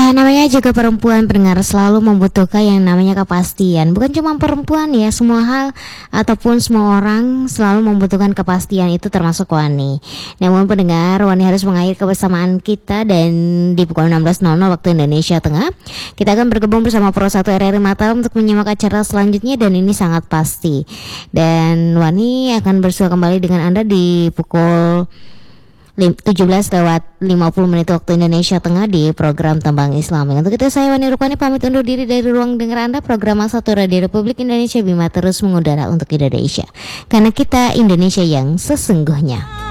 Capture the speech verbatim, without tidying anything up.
Ya, namanya juga perempuan pendengar selalu membutuhkan yang namanya kepastian. Bukan cuma perempuan ya, semua hal ataupun semua orang selalu membutuhkan kepastian, itu termasuk Wani. Namun pendengar, Wani harus mengakhiri kebersamaan kita dan di pukul enam belas nol nol waktu Indonesia Tengah kita akan bergabung bersama Pro satu R R I Mataram untuk menyimak acara selanjutnya, dan ini sangat pasti. Dan Wani akan bersua kembali dengan Anda di pukul tujuh belas lewat lima puluh menit waktu Indonesia Tengah di program Tembang Islam. Untuk itu saya Wani Rupani pamit undur diri dari ruang dengar Anda. Program satu Radio Republik Indonesia Bima terus mengudara untuk Indonesia, karena kita Indonesia yang sesungguhnya.